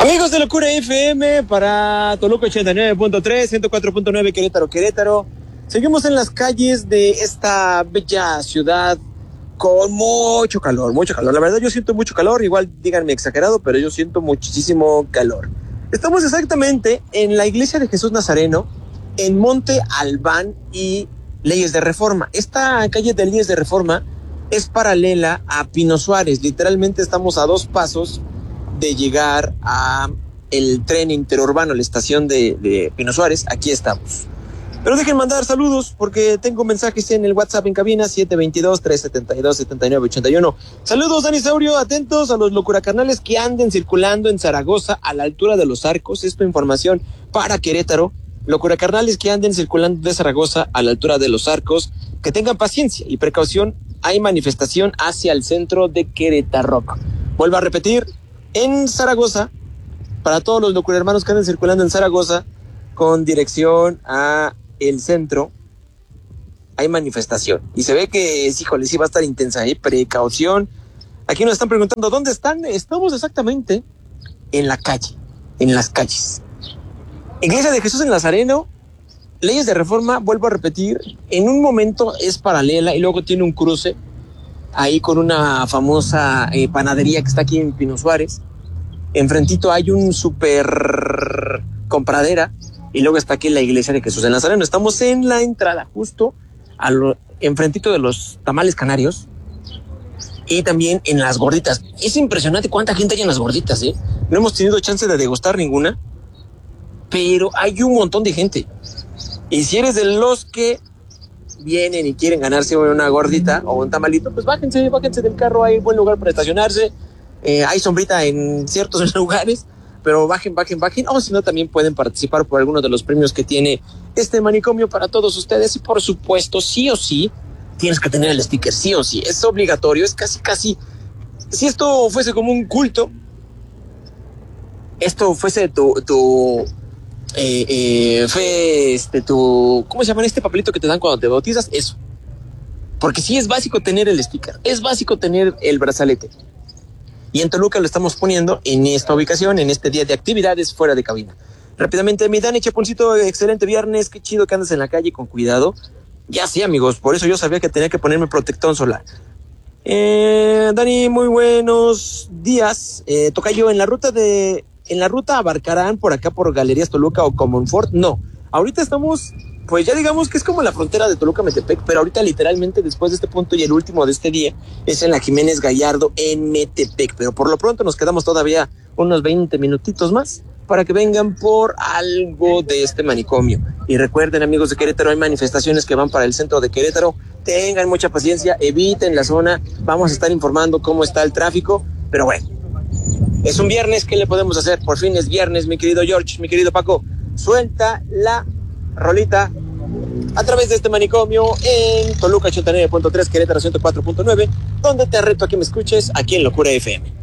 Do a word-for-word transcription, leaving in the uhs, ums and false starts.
Amigos de Locura F M para Toluca ochenta y nueve punto tres, ciento cuatro punto nueve Querétaro, Querétaro. Seguimos en las calles de esta bella ciudad con mucho calor, mucho calor. La verdad yo siento mucho calor, igual díganme exagerado, pero yo siento muchísimo calor. Estamos exactamente en la iglesia de Jesús Nazareno, en Monte Albán y Leyes de Reforma. Esta calle de Leyes de Reforma es paralela a Pino Suárez. Literalmente estamos a dos pasos de llegar a el tren interurbano, la estación de, de Pino Suárez. Aquí estamos. Pero dejen mandar saludos porque tengo mensajes en el WhatsApp en cabina siete dos dos, tres siete dos, siete nueve ocho uno. Saludos, Dani Saurio, atentos a los locuracarnales que anden circulando en Zaragoza a la altura de los Arcos. Esta información para Querétaro. Locuracarnales que anden circulando de Zaragoza a la altura de los Arcos, que tengan paciencia y precaución. Hay manifestación hacia el centro de Querétaro. Vuelvo a repetir, en Zaragoza, para todos los locurhermanos que anden circulando en Zaragoza con dirección a el centro, hay manifestación. Y se ve que, híjole, sí va a estar intensa, ¿eh? Precaución. Aquí nos están preguntando, ¿dónde están? Estamos exactamente en la calle, en las calles. Iglesia de Jesús en Nazareno, Leyes de Reforma, vuelvo a repetir, en un momento es paralela y luego tiene un cruce ahí con una famosa eh, panadería que está aquí en Pino Suárez. Enfrentito hay un super compradera y luego está aquí la iglesia de Jesús en Nazareno. Estamos en la entrada, justo a lo, enfrentito de los tamales canarios y también en las gorditas. Es impresionante cuánta gente hay en las gorditas, ¿eh? No hemos tenido chance de degustar ninguna, pero hay un montón de gente. Y si eres de los que vienen y quieren ganarse una gordita o un tamalito, pues bájense, bájense del carro, hay buen lugar para estacionarse, eh, hay sombrita en ciertos lugares, pero bajen, bajen, bajen, o si no también pueden participar por algunos de los premios que tiene este manicomio para todos ustedes. Y por supuesto, sí o sí, tienes que tener el sticker, sí o sí, es obligatorio, es casi, casi, si esto fuese como un culto, esto fuese tu, tu, Eh, eh, fue este tu, ¿cómo se llama este papelito que te dan cuando te bautizas? Eso. Porque sí es básico tener el sticker, es básico tener el brazalete. Y en Toluca lo estamos poniendo en esta ubicación, en este día de actividades fuera de cabina. Rápidamente, mi Dani Chaponcito, excelente viernes, qué chido que andas en la calle con cuidado. Ya sí, amigos, por eso yo sabía que tenía que ponerme protector solar. Eh, Dani, muy buenos días. Eh, tocayo, en la ruta de En la ruta abarcarán por acá por Galerías Toluca o Comonfort. No, ahorita estamos, pues ya digamos que es como la frontera de Toluca Metepec, pero ahorita literalmente después de este punto y el último de este día es en la Jiménez Gallardo en Metepec. Pero por lo pronto nos quedamos todavía unos veinte minutitos más para que vengan por algo de este manicomio. Y recuerden, amigos de Querétaro, hay manifestaciones que van para el centro de Querétaro. Tengan mucha paciencia, eviten la zona, vamos a estar informando cómo está el tráfico, pero bueno. Es un viernes, ¿qué le podemos hacer? Por fin es viernes, mi querido George, mi querido Paco. Suelta la rolita a través de este manicomio en Toluca ochenta y nueve punto tres, Querétaro ciento cuatro punto nueve, donde te reto a que me escuches aquí en Locura F M.